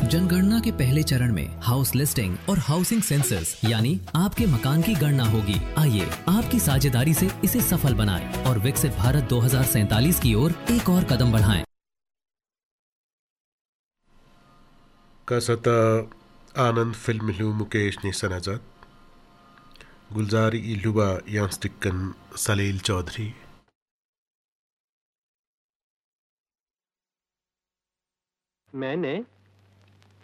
जनगणना के पहले चरण में हाउस लिस्टिंग और हाउसिंग सेंसस यानी आपके मकान की गणना होगी। आइए आपकी साझेदारी से इसे सफल बनाएं और विकसित भारत 2047 की ओर एक और कदम बढ़ाएं। Kasata Anand film hilu Mukesh ni sanajat Gulzari iluba yang stikkan Salil Chaudhary. मैंने